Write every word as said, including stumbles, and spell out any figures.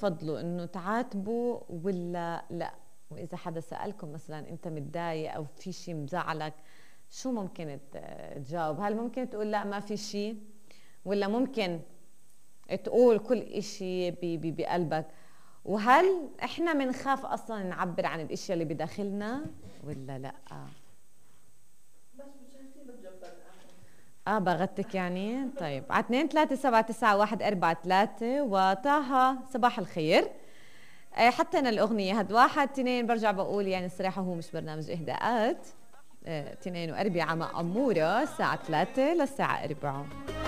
بتفضلوا انه تعاتبوا ولا لا؟ واذا حدا سألكم مثلا انت متضايق او في شيء مزعلك، شو ممكن تجاوب؟ هل ممكن تقول لا ما في شيء، ولا ممكن تقول كل اشي بقلبك؟ وهل احنا منخاف اصلا نعبر عن الاشياء اللي بداخلنا ولا لا؟ اه بغتك يعني. طيب على اثنين ثلاثة سبعة تسعة واحد أربعة ثلاثة. وطه صباح الخير. آه حطينا الأغنية هاد واحد اثنين. برجع بقول يعني الصراحة هو مش برنامج إهداءات. اثنين آه وأربعة مع أمورة الساعة ثلاثة للساعة أربعة.